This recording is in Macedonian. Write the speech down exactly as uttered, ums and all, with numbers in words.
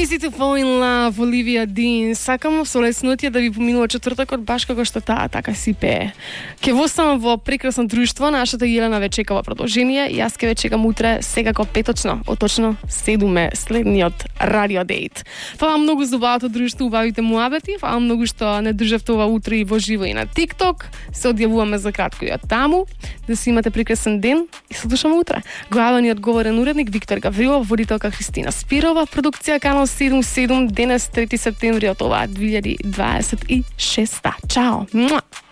Easy to fall in love, Olivia Dean. Сакам со леснотие да ви поминува четвртокот баш како што таа така си пее. Ке во оставам во прекрасно друштво, нашата Елена ве чекава продолжение. Јас ке ве чекам утре секако петочно, оточно седуме следниот радио дейт. Фала многу за убавото друштво, убавите муабети, фала многу што не државте ова утре и во живо и на TikTok. Се одјавуваме за кратко и од таму. Да си имате прекрасен ден и се слушаме утре. Главен и одговорен уредник Виктор Гаврилов, водителка Христина Спирова, продукција Канал седум седум, денес трети септември од оваа две илјади дваесет и шеста. Чао! Муа!